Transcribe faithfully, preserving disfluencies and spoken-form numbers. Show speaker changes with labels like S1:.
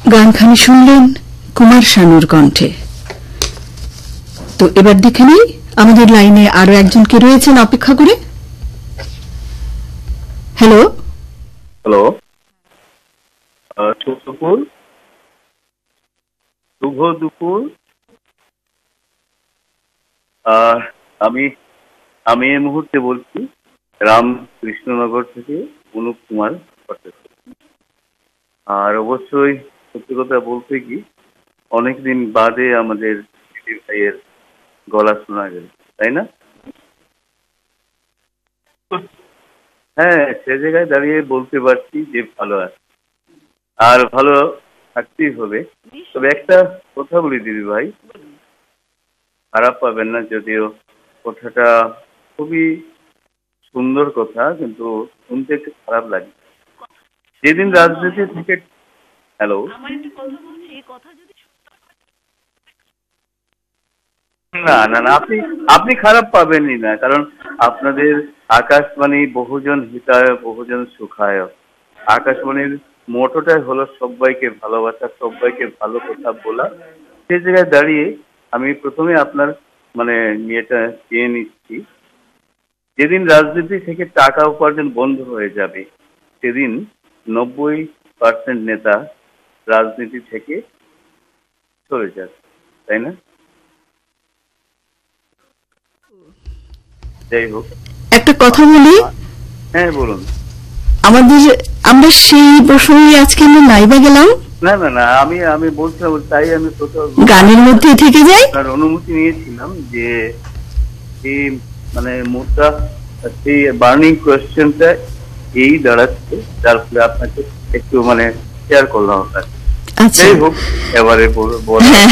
S1: গানখানি শুনলেন কুমার শানুর কণ্ঠে। তো এবার দেখে নেই আমাদের লাইনে আরো একজন কে রয়েছেন অপেক্ষা করে। হ্যালো
S2: হ্যালো, শুভ দুপুর। শুভ দুপুর। আমি আমি এই মুহূর্তে বলছি রামকৃষ্ণনগর থেকে অনুপ কুমার ভট্টাচার্য। আর অবশ্যই সত্যি কথা বলতে কি অনেকদিন বাদে আমাদের ভাইয়ের গলা শোনা গেল, তাই না? হ্যাঁ, সে জায়গায় দাঁড়িয়ে বলতে পারছি যে ভালো আছে, আর ভালো থাকতেই হবে। তবে একটা কথা বলি দিদি ভাই, খারাপ পাবেন না, যদিও কথাটা খুবই সুন্দর কথা, কিন্তু শুনতে একটু খারাপ লাগে। যেদিন রাজনীতি থেকে হ্যালো না না না আপনি আপনি খারাপ পাবেনই না, কারণ আপনাদের আকাশবাণী বহুজন হিতায় বহুজন সুখায়। আকাশবাণীর মোটোটাই হলো সবাইকে ভালোবাসা, সবাইকে ভালো কথা বলা। সেই জায়গায় দাঁড়িয়ে আমি প্রথমে আপনার মানে ইয়েটা চেয়ে নিচ্ছি, যেদিন রাজনীতি থেকে টাকা উপার্জন বন্ধ হয়ে যাবে সেদিন নব্বই পার্সেন্ট নেতা রাজনীতি থেকে চলে যাবে, তাই না? যাই হোক,
S1: একটা কথা বলি।
S2: হ্যাঁ বলুন।
S1: আমাদের আমরা সেই প্রসঙ্গে আজকে আমরা নাইবা গেলাম।
S2: না না না আমি আমি বলছিলাম, তাই আমি
S1: গানের মধ্যে থেকে যাই।
S2: আপনার অনুমতি নিয়েছিলাম যে এই মানে মুদ্রা সেই বার্নিং কোয়েশ্চেনটা এই দাঁড়াচ্ছে, যার ফলে আপনাকে একটু মানে শেয়ার করলাম আপনাকে। যাই হোক, এবারে বল।